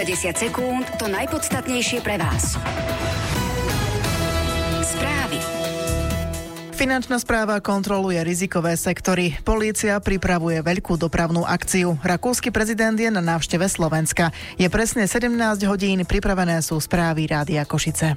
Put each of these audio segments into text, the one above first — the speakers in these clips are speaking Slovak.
50 sekúnd to najpodstatnejšie pre vás. Správy. Finančná správa kontroluje rizikové sektory. Polícia pripravuje veľkú dopravnú akciu. Rakúsky prezident je na návšteve Slovenska. Je presne 17 hodín, pripravené sú správy Rádia Košice.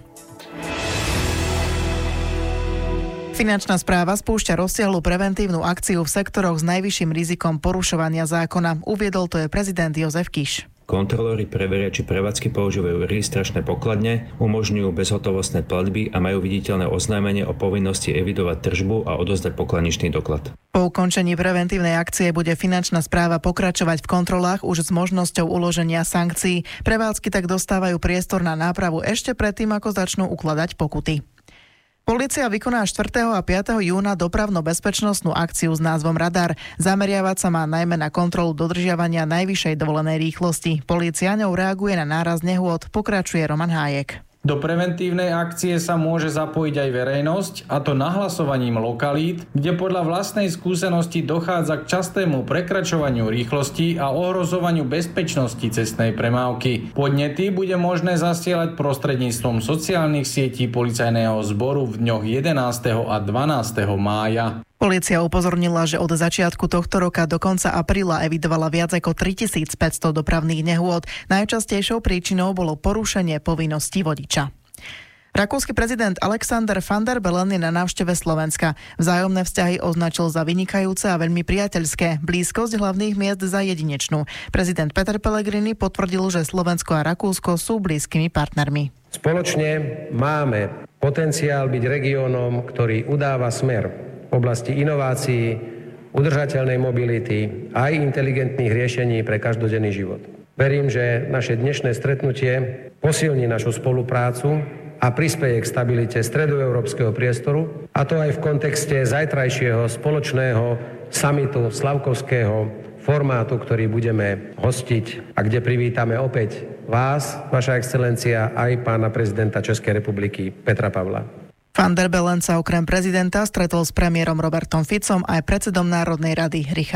Finančná správa spúšťa rozsiahlu preventívnu akciu v sektoroch s najvyšším rizikom porušovania zákona. Uviedol to je prezident Jozef Kiš. Kontrolóri preveria, či prevádzky používajú registračné pokladne, umožňujú bezhotovostné platby a majú viditeľné oznámenie o povinnosti evidovať tržbu a odozdať pokladničný doklad. Po ukončení preventívnej akcie bude finančná správa pokračovať v kontrolách už s možnosťou uloženia sankcií. Prevádzky tak dostávajú priestor na nápravu ešte predtým, ako začnú ukladať pokuty. Polícia vykoná 4. a 5. júna dopravno-bezpečnostnú akciu s názvom Radar. Zameriavať sa má najmä na kontrolu dodržiavania najvyššej dovolenej rýchlosti. Polícia ňou reaguje na náraz nehôd, pokračuje Roman Hájek. Do preventívnej akcie sa môže zapojiť aj verejnosť, a to nahlasovaním lokalít, kde podľa vlastnej skúsenosti dochádza k častému prekračovaniu rýchlosti a ohrozovaniu bezpečnosti cestnej premávky. Podnety bude možné zasielať prostredníctvom sociálnych sietí policajného zboru v dňoch 11. a 12. mája. Polícia upozornila, že od začiatku tohto roka do konca apríla evidovala viac ako 3500 dopravných nehôd. Najčastejšou príčinou bolo porušenie povinností vodiča. Rakúsky prezident Alexander Van der Bellen je na návšteve Slovenska. Vzájomné vzťahy označil za vynikajúce a veľmi priateľské. Blízkosť hlavných miest za jedinečnú. Prezident Peter Pellegrini potvrdil, že Slovensko a Rakúsko sú blízkymi partnermi. Spoločne máme potenciál byť regiónom, ktorý udáva smer v oblasti inovácií, udržateľnej mobility a aj inteligentných riešení pre každodenný život. Verím, že naše dnešné stretnutie posilní našu spoluprácu a prispeje k stabilite stredoeurópskeho priestoru, a to aj v kontexte zajtrajšieho spoločného samitu slavkovského formátu, ktorý budeme hostiť a kde privítame opäť vás, vaša excelencia, aj pána prezidenta Českej republiky Petra Pavla. Van der Bellen sa okrem prezidenta stretol s premiérom Robertom Ficom aj predsedom Národnej rady Richardom